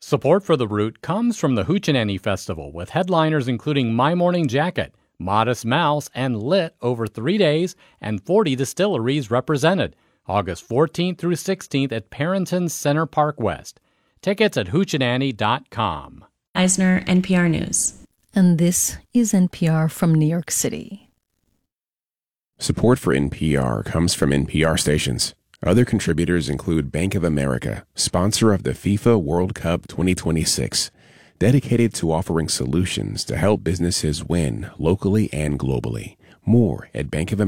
Support for The Root comes from the Hoochie Festival, with headliners including My Morning Jacket, Modest Mouse, and Lit over 3 days, and 40 distilleries represented, August 14th through 16th at Parrington Center Park West. Tickets at hoochieannie.com. Eisner, NPR News. And this is NPR from New York City. Support for NPR comes from NPR stations. Other contributors include Bank of America, sponsor of the FIFA World Cup 2026, dedicated to offering solutions to help businesses win locally and globally. More at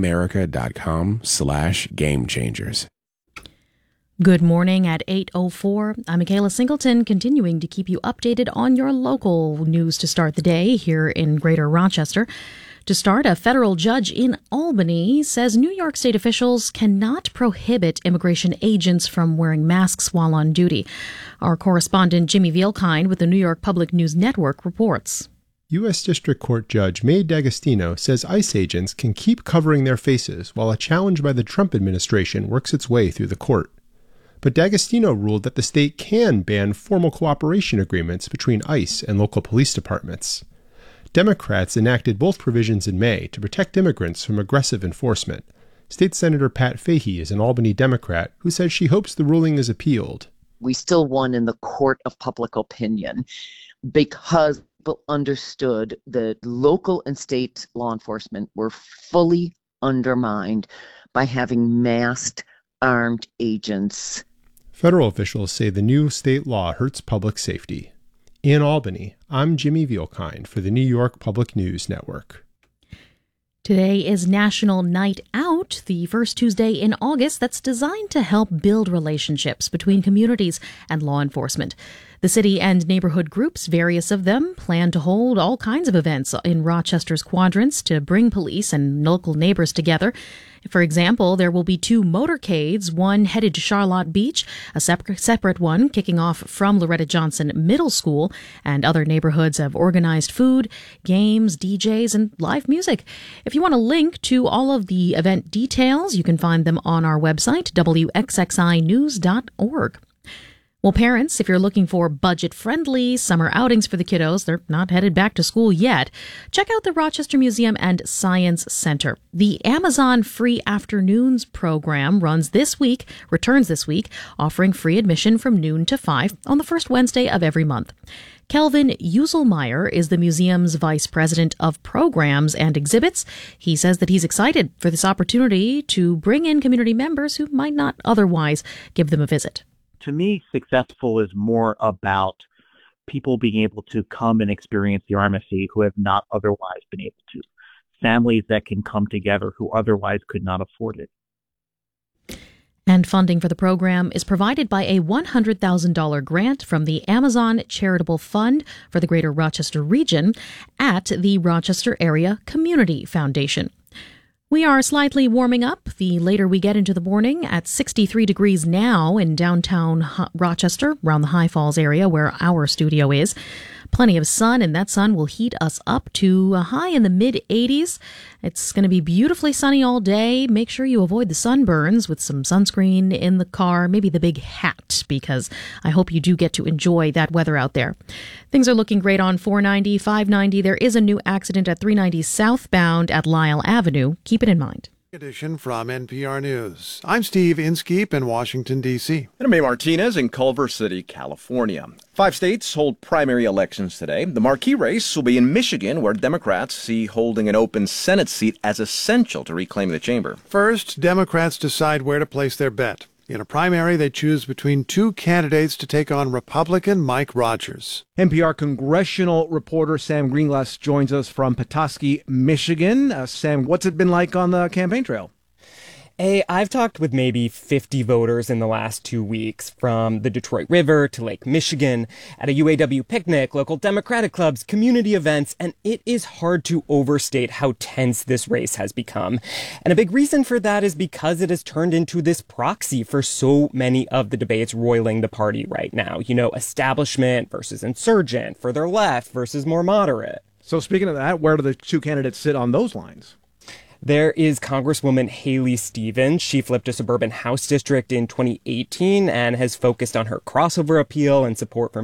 bankofamerica.com/gamechangers. Good morning at 8:04. I'm Michaela Singleton, continuing to keep you updated on your local news to start the day here in Greater Rochester. To start, a federal judge in Albany says New York State officials cannot prohibit immigration agents from wearing masks while on duty. Our correspondent Jimmy Vielkind with the New York Public News Network reports. U.S. District Court Judge May D'Agostino says ICE agents can keep covering their faces while a challenge by the Trump administration works its way through the court. But D'Agostino ruled that the state can ban formal cooperation agreements between ICE and local police departments. Democrats enacted both provisions in May to protect immigrants from aggressive enforcement. State Senator Pat Fahey is an Albany Democrat who says she hopes the ruling is appealed. We still won in the court of public opinion because people understood that local and state law enforcement were fully undermined by having masked armed agents. Federal officials say the new state law hurts public safety. In Albany, I'm Jimmy Vielkind for the New York Public News Network. Today is National Night Out, the first Tuesday in August that's designed to help build relationships between communities and law enforcement. The city and neighborhood groups, various of them, plan to hold all kinds of events in Rochester's quadrants to bring police and local neighbors together. For example, there will be 2 motorcades, one headed to Charlotte Beach, a separate one kicking off from Loretta Johnson Middle School, and other neighborhoods have organized food, games, DJs, and live music. If you want a link to all of the event details, you can find them on our website, wxxinews.org. Well, parents, if you're looking for budget-friendly summer outings for the kiddos, they're not headed back to school yet, check out the Rochester Museum and Science Center. The Amazon Free Afternoons program returns this week, offering free admission from noon to 5 on the first Wednesday of every month. Kelvin Uselmeyer is the museum's vice president of programs and exhibits. He says that he's excited for this opportunity to bring in community members who might not otherwise give them a visit. To me, successful is more about people being able to come and experience the RMSE who have not otherwise been able to. Families that can come together who otherwise could not afford it. And funding for the program is provided by a $100,000 grant from the Amazon Charitable Fund for the Greater Rochester region at the Rochester Area Community Foundation. We are slightly warming up the later we get into the morning at 63 degrees now in downtown Rochester, around the High Falls area where our studio is. Plenty of sun, and that sun will heat us up to a high in the mid-80s. It's going to be beautifully sunny all day. Make sure you avoid the sunburns with some sunscreen in the car, maybe the big hat, because I hope you do get to enjoy that weather out there. Things are looking great on 490, 590. There is a new accident at 390 southbound at Lyle Avenue. Keep it in mind. Edition from NPR News. I'm Steve Inskeep in Washington, D.C. And I'm May Martinez in Culver City, California. 5 states hold primary elections today. The marquee race will be in Michigan, where Democrats see holding an open Senate seat as essential to reclaim the chamber. First, Democrats decide where to place their bet. In a primary, they choose between 2 candidates to take on Republican Mike Rogers. NPR congressional reporter Sam Greenglass joins us from Petoskey, Michigan. Sam, what's it been like on the campaign trail? Hey, I've talked with maybe 50 voters in the last 2 weeks, from the Detroit River to Lake Michigan, at a UAW picnic, local Democratic clubs, community events, and it is hard to overstate how tense this race has become. And a big reason for that is because it has turned into this proxy for so many of the debates roiling the party right now. You know, establishment versus insurgent, further left versus more moderate. So speaking of that, where do the 2 candidates sit on those lines? There is Congresswoman Haley Stevens. She flipped a suburban House district in 2018 and has focused on her crossover appeal and support for